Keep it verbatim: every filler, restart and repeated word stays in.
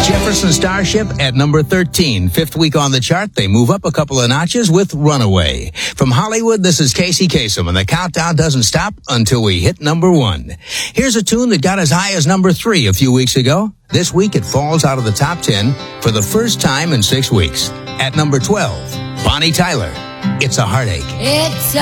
Jefferson Starship at number thirteen. Fifth week on the chart, they move up a couple of notches with Runaway. From Hollywood, this is Casey Kasem, and the countdown doesn't stop until we hit number one. Here's a tune that got as high as number three a few weeks ago. This week, it falls out of the top ten for the first time in six weeks. At number twelve, Bonnie Tyler, It's a Heartache. It's a